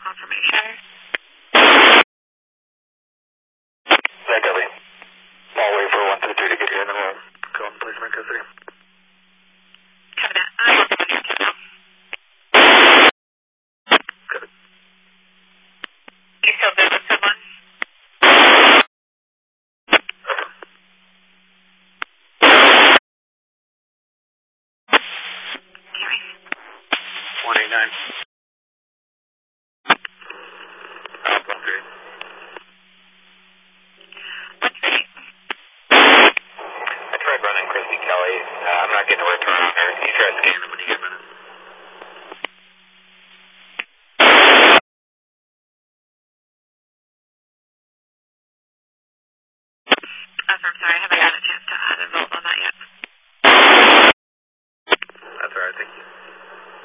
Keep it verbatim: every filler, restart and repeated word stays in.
confirmation. Zach Ellie. I'll wait for one two three to get here and then we'll go and place Mecca three. Copy that. I'm on the one now. Good. You still good with someone? one eight nine. Uh, one three. What's the name? I tried running Christy Kelly. Uh, I'm not getting a return on her. You try scanning when you get a minute.